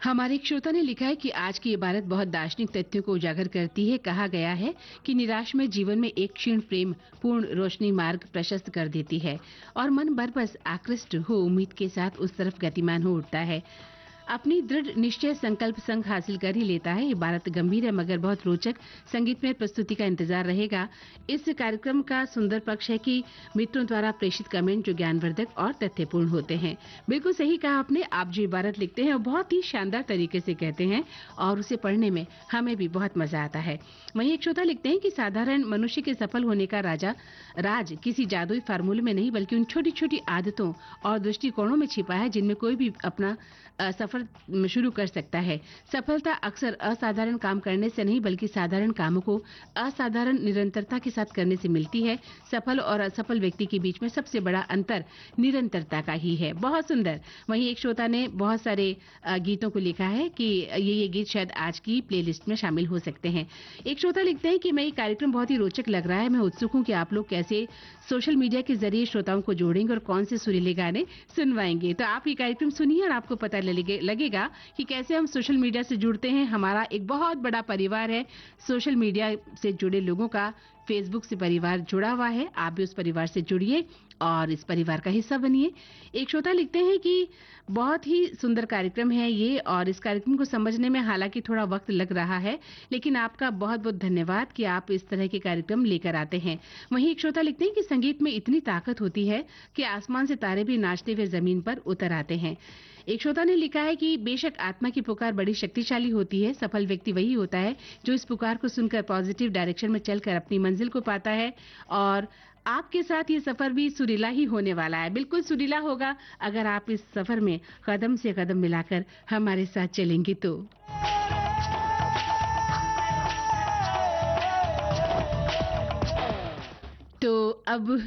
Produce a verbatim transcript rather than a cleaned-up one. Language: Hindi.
हमारे एक श्रोता ने लिखा है कि आज की इबारत बहुत दार्शनिक तथ्यों को उजागर करती है। कहा गया है कि निराश में जीवन में एक क्षीण प्रेम पूर्ण रोशनी मार्ग प्रशस्त कर देती है और मन बरबस आकृष्ट हो उम्मीद के साथ उस तरफ गतिमान हो उठता है। अपनी दृढ़ निश्चय संकल्प संग हासिल कर ही लेता है। इबारत गंभीर है मगर बहुत रोचक संगीतमय प्रस्तुति का इंतजार रहेगा। इस कार्यक्रम का सुंदर पक्ष है कि मित्रों द्वारा प्रेषित कमेंट जो ज्ञानवर्धक और तथ्यपूर्ण होते हैं। बिल्कुल सही कहा आपने। आप जो इबारत लिखते हैं वो बहुत ही शानदार तरीके से कहते हैं और उसे पढ़ने में हमें भी बहुत मजा आता है। वहीं एक श्रोता लिखते हैं कि साधारण मनुष्य के सफल होने का राजा राज किसी जादुई फार्मूले में नहीं बल्कि उन छोटी छोटी आदतों और दृष्टिकोणों में छिपा है जिनमें कोई भी अपना अ, सफर शुरू कर सकता है। सफलता अक्सर असाधारण काम करने से नहीं बल्कि साधारण कामों को असाधारण निरंतरता के साथ करने से मिलती है। सफल और असफल व्यक्ति के बीच में सबसे बड़ा अंतर निरंतरता का ही है। बहुत सुंदर। वहीं एक श्रोता ने बहुत सारे अ, गीतों को लिखा है कि ये ये गीत शायद आज की प्लेलिस्ट में शामिल हो सकते हैं। एक श्रोता लिखते हैं कि मैं ये कार्यक्रम बहुत ही रोचक लग रहा है। मैं उत्सुक हूं कि आप लोग कैसे सोशल मीडिया के जरिए श्रोताओं को जोड़ेंगे और कौन से सुरीले गाने सुनवाएंगे। तो आप ये कार्यक्रम सुनिए और आपको पता लगे, लगेगा कि कैसे हम सोशल मीडिया से जुड़ते हैं। हमारा एक बहुत बड़ा परिवार है सोशल मीडिया से जुड़े लोगों का। फेसबुक से परिवार जुड़ा हुआ है। आप भी उस परिवार से जुड़िए और इस परिवार का हिस्सा बनिए। एक श्रोता लिखते हैं कि बहुत ही सुंदर कार्यक्रम है ये और इस कार्यक्रम को समझने में हालांकि थोड़ा वक्त लग रहा है, लेकिन आपका बहुत बहुत धन्यवाद कि आप इस तरह के कार्यक्रम लेकर आते हैं। वहीं एक श्रोता लिखते हैं कि संगीत में इतनी ताकत होती है कि आसमान से तारे भी नाचते हुए जमीन पर उतर आते हैं। एक श्रोता ने लिखा है कि बेशक आत्मा की पुकार बड़ी शक्तिशाली होती है। सफल व्यक्ति वही होता है जो इस पुकार को सुनकर पॉजिटिव डायरेक्शन में चलकर अपनी मंजिल को पाता है और आपके साथ ये सफर भी सुरीला ही होने वाला है। बिल्कुल सुरीला होगा अगर आप इस सफर में कदम से कदम मिलाकर हमारे साथ चलेंगे तो। तो अब